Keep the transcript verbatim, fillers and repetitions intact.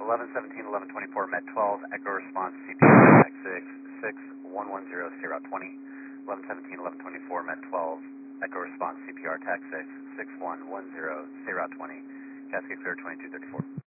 eleven seventeen, eleven twenty-four, Met twelve, Echo response, C P R tag six, six one one zero, stay route twenty. eleven seventeen, eleven twenty-four, Met twelve, Echo response, C P R tag six, six one one zero, stay route twenty. Cascade clear twenty-two thirty-four.